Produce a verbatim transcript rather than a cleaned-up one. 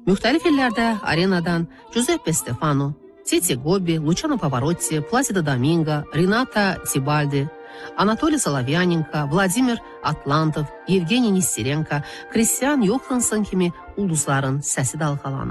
Müxtəlif illərdə arenadan Giuseppe Stefano, Titi Gobbi, Luciano Pavarotti, Placido Domingo, Renata Tibaldi, Anatoliy Solovyanenko, Vladimir Atlantov, Yevgeniy Nesterenko, Christian Johansson kimi ulduzların səsi dalğalanıb.